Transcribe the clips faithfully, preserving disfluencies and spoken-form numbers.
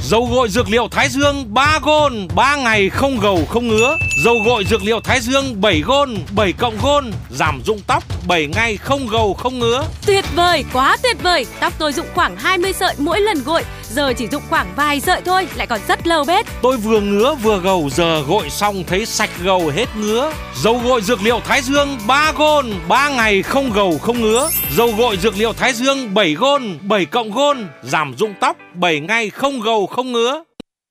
Dầu gội dược liệu Thái Dương ba gôn, ba ngày không gầu không ngứa. Dầu gội dược liệu Thái Dương bảy gôn, bảy cộng gôn, giảm rụng tóc bảy ngày không gầu không ngứa. Tuyệt vời, quá tuyệt vời. Tóc tôi rụng khoảng hai mươi sợi mỗi lần gội, giờ chỉ rụng khoảng vài sợi thôi, lại còn rất lâu bết. Tôi vừa ngứa vừa gầu, giờ gội xong thấy sạch gầu hết ngứa. Dầu gội dược liệu Thái Dương ba gôn, ba ngày không gầu không ngứa. Dầu gội dược liệu Thái Dương bảy gôn, bảy cộng gôn, giảm rụng tóc bảy ngày không gầu không ngứa.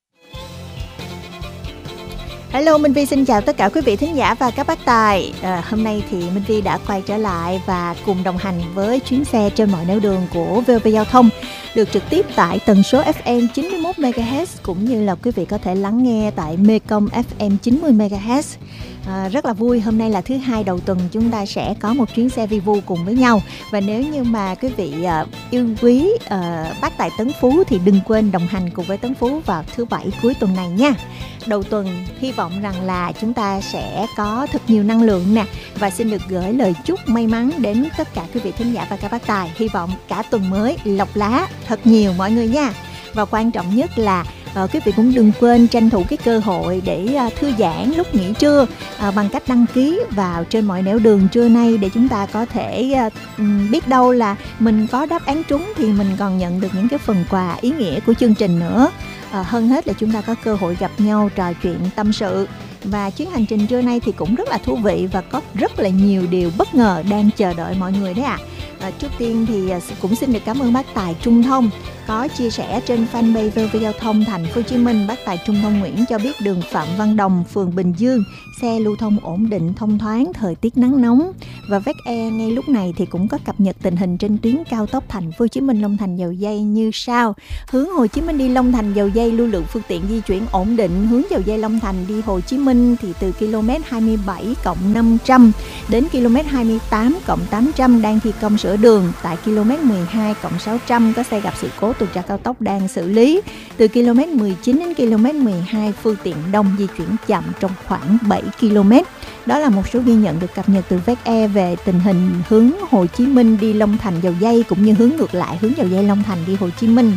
Hello, Minh Vi xin chào tất cả quý vị thính giả và các bác tài. À, hôm nay thì Minh Vi đã quay trở lại và cùng đồng hành với chuyến xe trên mọi nẻo đường của vê o vê Giao thông, được trực tiếp tại tần số ép em chín mươi mốt mê ga héc, cũng như là quý vị có thể lắng nghe tại Mekong ép em chín mươi mê ga héc. À, rất là vui, hôm nay là thứ hai đầu tuần chúng ta sẽ có một chuyến xe vi vu cùng với nhau. Và nếu như mà quý vị uh, yêu quý uh, bác tài Tấn Phú thì đừng quên đồng hành cùng với Tấn Phú vào thứ bảy cuối tuần này nha. Đầu tuần hy vọng rằng là chúng ta sẽ có thật nhiều năng lượng nè, và xin được gửi lời chúc may mắn đến tất cả quý vị thính giả và các bác tài. Hy vọng cả tuần mới lộc lá thật nhiều mọi người nha. Và quan trọng nhất là uh, quý vị cũng đừng quên tranh thủ cái cơ hội để uh, thư giãn lúc nghỉ trưa uh, bằng cách đăng ký vào trên mọi nẻo đường trưa nay, để chúng ta có thể uh, biết đâu là mình có đáp án trúng thì mình còn nhận được những cái phần quà ý nghĩa của chương trình nữa. À, hơn hết là chúng ta có cơ hội gặp nhau trò chuyện tâm sự. Và chuyến hành trình trưa nay thì cũng rất là thú vị và có rất là nhiều điều bất ngờ đang chờ đợi mọi người đấy ạ. À. À, trước tiên thì cũng xin được cảm ơn bác Tài Trung Thông có chia sẻ trên fanpage vê o vê Giao thông Thành phố Hồ Chí Minh. Bác Tài Trung Thông Nguyễn cho biết đường Phạm Văn Đồng, phường Bình Dương, xe lưu thông ổn định, thông thoáng, thời tiết nắng nóng. Và vê e ca e ngay lúc này thì cũng có cập nhật tình hình trên tuyến cao tốc Thành phố Hồ Chí Minh Long Thành Dầu Giây như sau: hướng Hồ Chí Minh đi Long Thành Dầu Giây lưu lượng phương tiện di chuyển ổn định. Hướng Dầu Giây Long Thành đi Hồ Chí Minh thì từ km hai mươi bảy cộng năm trăm đến km hai mươi tám cộng tám trăm đang thi công sửa đường. Tại km mười hai cộng sáu trăm có xe gặp sự cố tuần tra cao tốc đang xử lý. Từ km mười chín đến km mười hai phương tiện đông di chuyển chậm trong khoảng bảy ki lô mét. Đó là một số ghi nhận được cập nhật từ vê e ca e về tình hình hướng Hồ Chí Minh đi Long Thành Dầu Giây, cũng như hướng ngược lại, hướng Dầu Giây Long Thành đi Hồ Chí Minh.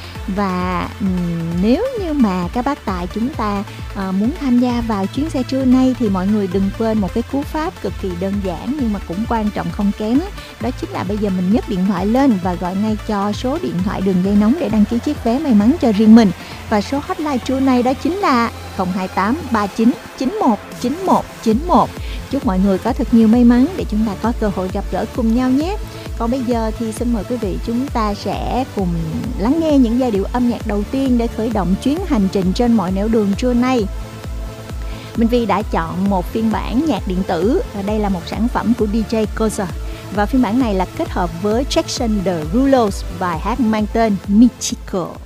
Và um, nếu như mà các bác tài chúng ta uh, muốn tham gia vào chuyến xe trưa nay thì mọi người đừng quên một cái cú pháp cực kỳ đơn giản nhưng mà cũng quan trọng không kém. Đó chính là bây giờ mình nhấc điện thoại lên và gọi ngay cho số điện thoại đường dây nóng để đăng ký chiếc vé may mắn cho riêng mình. Và số hotline trưa nay đó chính là không hai tám ba chín chín một chín một chín một. Chúc mọi người có thật nhiều may mắn để chúng ta có cơ hội gặp gỡ cùng nhau nhé. Còn bây giờ thì xin mời quý vị chúng ta sẽ cùng lắng nghe những giai điệu âm nhạc đầu tiên để khởi động chuyến hành trình trên mọi nẻo đường trưa nay. Minh Vi đã chọn một phiên bản nhạc điện tử, và đây là một sản phẩm của đê gi Koza. Và phiên bản này là kết hợp với Jackson Derulo, bài hát mang tên Mythical.